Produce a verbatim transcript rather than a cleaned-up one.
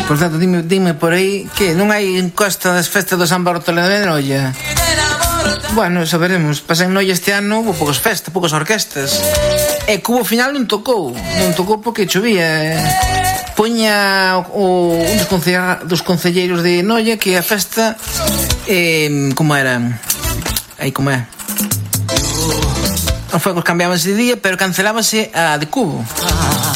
Por tanto, dime, dime por aí que non hai encosta das festas do San Bartolomé de Noia. Bueno, eso veremos. Pasa en Noia este ano houve poucas festas, poucas orquestas. E que o final non tocou. Non tocou porque chovía. Poña o, un dos, conce, dos concelleiros de Noia que a festa eh, como era? Aí como é? Os fogos cambiábanse de día, pero cancelábase a de Cubo.